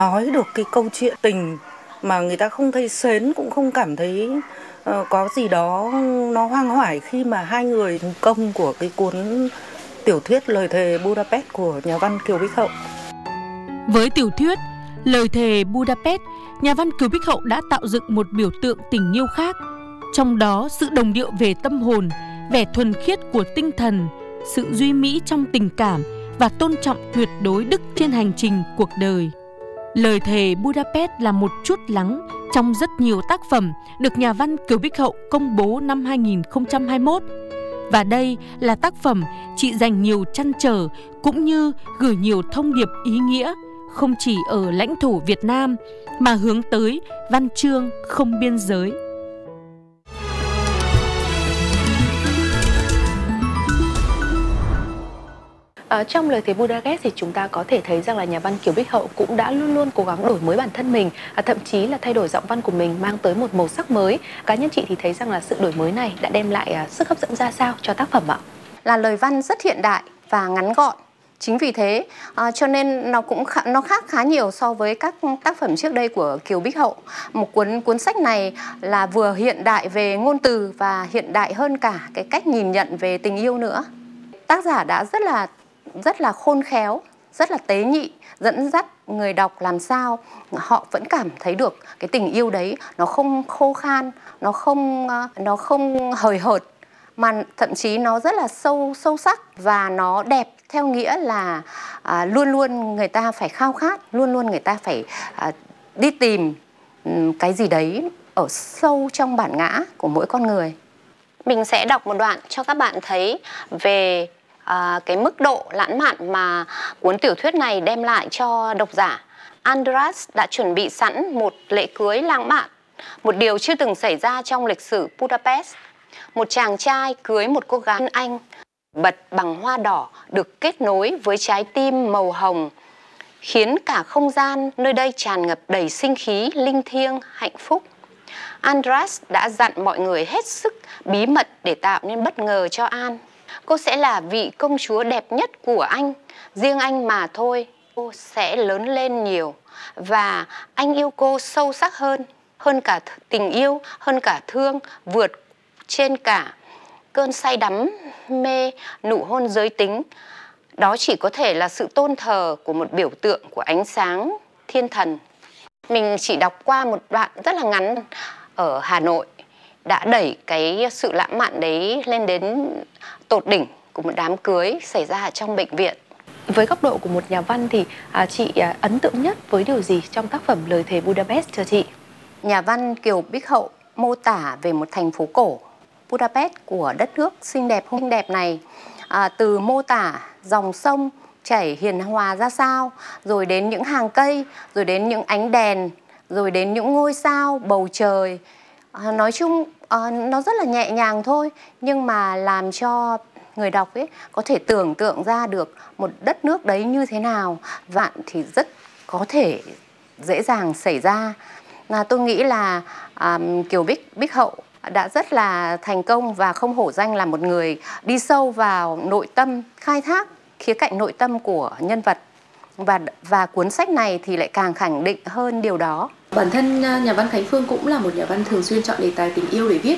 nói được cái câu chuyện tình mà người ta không thấy sến, cũng không cảm thấy có gì đó nó hoang hoải khi mà hai người thành công của cái cuốn tiểu thuyết Lời thề Budapest của nhà văn Kiều Bích Hậu. Với tiểu thuyết Lời thề Budapest, nhà văn Kiều Bích Hậu đã tạo dựng một biểu tượng tình yêu khác. Trong đó, sự đồng điệu về tâm hồn, vẻ thuần khiết của tinh thần, sự duy mỹ trong tình cảm và tôn trọng tuyệt đối đức trên hành trình cuộc đời. Lời thề Budapest là một chút lắng trong rất nhiều tác phẩm được nhà văn Kiều Bích Hậu công bố năm 2021. Và đây là tác phẩm chị dành nhiều trăn trở cũng như gửi nhiều thông điệp ý nghĩa, không chỉ ở lãnh thổ Việt Nam mà hướng tới văn chương không biên giới. Trong Lời thề Budapest thì chúng ta có thể thấy rằng là nhà văn Kiều Bích Hậu cũng đã luôn luôn cố gắng đổi mới bản thân mình, thậm chí là thay đổi giọng văn của mình, mang tới một màu sắc mới. Cá nhân chị thì thấy rằng là sự đổi mới này đã đem lại sức hấp dẫn ra sao cho tác phẩm ạ? Là lời văn rất hiện đại và ngắn gọn. Chính vì thế cho nên nó khác khá nhiều so với các tác phẩm trước đây của Kiều Bích Hậu. Một cuốn sách này là vừa hiện đại về ngôn từ và hiện đại hơn cả cái cách nhìn nhận về tình yêu nữa. Tác giả đã rất là khôn khéo, rất là tế nhị, dẫn dắt người đọc làm sao họ vẫn cảm thấy được cái tình yêu đấy nó không khô khan, nó không hời hợt, mà thậm chí nó rất là sâu sắc và nó đẹp theo nghĩa là luôn luôn người ta phải khao khát, luôn luôn người ta phải đi tìm cái gì đấy ở sâu trong bản ngã của mỗi con người. Mình sẽ đọc một đoạn cho các bạn thấy về cái mức độ lãng mạn mà cuốn tiểu thuyết này đem lại cho độc giả. Andras đã chuẩn bị sẵn một lễ cưới lãng mạn, một điều chưa từng xảy ra trong lịch sử Budapest. Một chàng trai cưới một cô gái Anh bật bằng hoa đỏ được kết nối với trái tim màu hồng, khiến cả không gian nơi đây tràn ngập đầy sinh khí linh thiêng, hạnh phúc. Andras đã dặn mọi người hết sức bí mật để tạo nên bất ngờ cho An. Cô sẽ là vị công chúa đẹp nhất của anh, riêng anh mà thôi. Cô sẽ lớn lên nhiều và anh yêu cô sâu sắc hơn cả tình yêu, hơn cả thương, vượt trên cả cơn say đắm mê nụ hôn giới tính. Đó chỉ có thể là sự tôn thờ của một biểu tượng của ánh sáng thiên thần. Mình chỉ đọc qua một đoạn rất là ngắn. Ở Hà Nội đã đẩy cái sự lãng mạn đấy lên đến tột đỉnh của một đám cưới xảy ra ở trong bệnh viện. Với góc độ của một nhà văn thì chị ấn tượng nhất với điều gì trong tác phẩm Lời thề Budapest cho chị? Nhà văn Kiều Bích Hậu mô tả về một thành phố cổ Budapest của đất nước xinh đẹp này, từ mô tả dòng sông chảy hiền hòa ra sao, rồi đến những hàng cây, rồi đến những ánh đèn, rồi đến những ngôi sao, bầu trời. Nói chung nó rất là nhẹ nhàng thôi, nhưng mà làm cho người đọc ấy có thể tưởng tượng ra được một đất nước đấy như thế nào, vạn thì rất có thể dễ dàng xảy ra. Tôi nghĩ là Kiều Bích Hậu đã rất là thành công và không hổ danh là một người đi sâu vào nội tâm, khai thác khía cạnh nội tâm của nhân vật. Và cuốn sách này thì lại càng khẳng định hơn điều đó. Bản thân nhà văn Khánh Phương cũng là một nhà văn thường xuyên chọn đề tài tình yêu để viết.